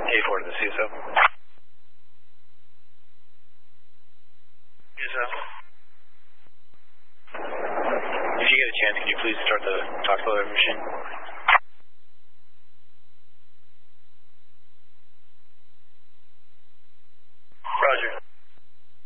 A4 to the CSO. CSO. If you get a chance, could you please start the talk loader machine?